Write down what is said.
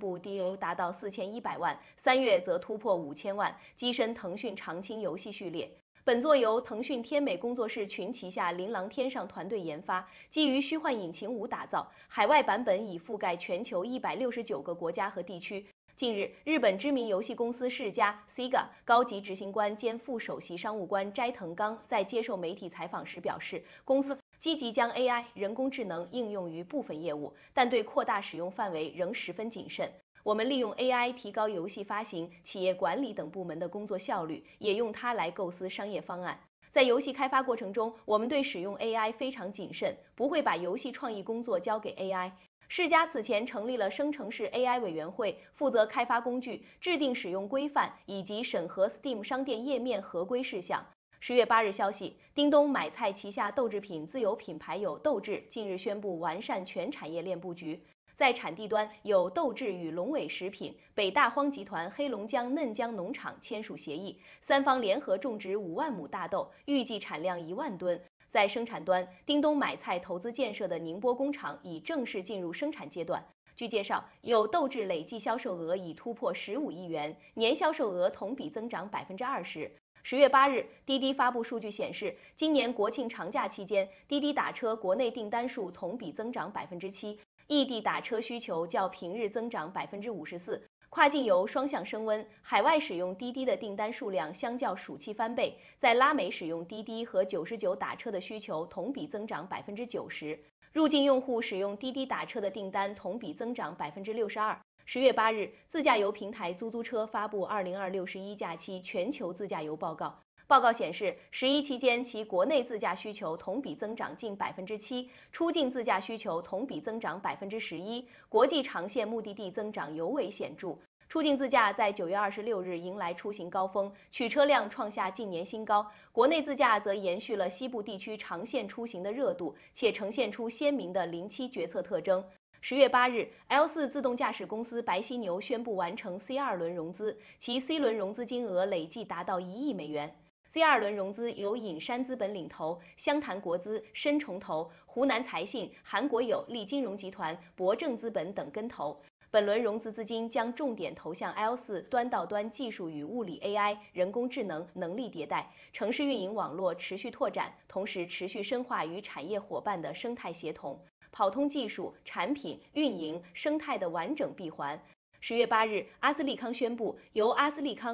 布 DAU 达到4100万，3月则突破5000万，跻身腾讯常青游戏序列。本作由腾讯天美工作室群旗下琳琅天上团队研发，基于虚幻引擎5打造，海外版本已覆盖全球169个国家和地区。近日，日本知名游戏公司世嘉 （Sega） 高级执行官兼副首席商务官斋藤刚在接受媒体采访时表示，公司积极将 AI 人工智能应用于部分业务，但对扩大使用范围仍十分谨慎。我们利用 AI 提高游戏发行、企业管理等部门的工作效率，也用它来构思商业方案。在游戏开发过程中，我们对使用 AI 非常谨慎，不会把游戏创意工作交给 AI。世嘉此前成立了生成式 AI 委员会，负责开发工具、制定使用规范以及审核 Steam 商店页面合规事项。10月8日消息，叮咚买菜旗下豆制品自有品牌有豆制近日宣布完善全产业链布局。在产地端，有豆制与龙尾食品、北大荒集团黑龙江嫩江农场签署协议，三方联合种植5万亩大豆，预计产量1万吨。在生产端，叮咚买菜投资建设的宁波工厂已正式进入生产阶段。据介绍，有豆制累计销售额已突破15亿元，年销售额同比增长20%。10月8日，滴滴发布数据显示，今年国庆长假期间，滴滴打车国内订单数同比增长7%，异地打车需求较平日增长54%。跨境游双向升温，海外使用滴滴的订单数量相较暑期翻倍，在拉美使用滴滴和99打车的需求同比增长90%，入境用户使用滴滴打车的订单同比增长62%。10月8日，自驾游平台租车发布2026-11假期全球自驾游报告。报告显示，11期间其国内自驾需求同比增长近7%，出境自驾需求同比增长11%，国际长线目的地增长尤为显著。出境自驾在9月26日迎来出行高峰，取车量创下近年新高。国内自驾则延续了西部地区长线出行的热度，且呈现出鲜明的07决策特征。10月8日 ，L4 自动驾驶公司白犀牛宣布完成 C2 轮融资，其 C 轮融资金额累计达到1亿美元。C2 轮融资由隐山资本领投，湘潭国资、深重投、湖南财信、韩国有利金融集团、博正资本等跟投。本轮融资资金将重点投向 L4 端到端技术与物理 AI、人工智能能力迭代、城市运营网络持续拓展，同时持续深化与产业伙伴的生态协同，跑通技术、产品、运营、生态的完整闭环。10月8日，阿斯利康宣布由阿斯利康